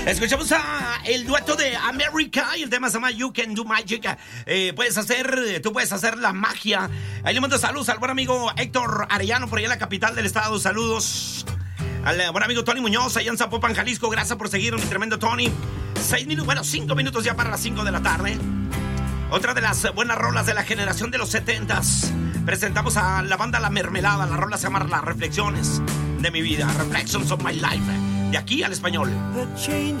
Escuchamos a el dueto de America y el tema se llama You Can Do Magic. Tú puedes hacer la magia. Ahí le mando saludos al buen amigo Héctor Arellano, por allá en la capital del estado. Saludos al buen amigo Tony Muñoz, allá en Zapopan, Jalisco. Gracias por seguir, mi tremendo Tony. 5 minutos ya para las 5 de la tarde. Otra de las buenas rolas de la generación de los 70s. Presentamos a la banda La Mermelada. La rola se llama Las Reflexiones de mi vida. Reflections of My Life. De aquí al español. The change